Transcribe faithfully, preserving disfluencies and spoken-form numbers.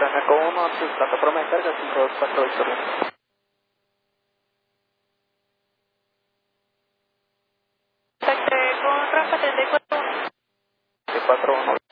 Franca uno, antes plataforma de carga, cinco dos cuatro Victoria. Contacte con Rafa treinta y cuatro. treinta y cuatro uno.